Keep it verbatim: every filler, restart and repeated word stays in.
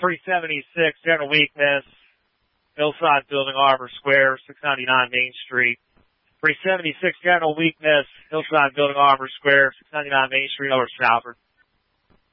three seventy-six, general weakness, Hillside Building, Arbor Square, six ninety-nine Main Street. three seventy-six, general weakness, Hillside Building, Arbor Square, six ninety-nine Main Street, over Salford.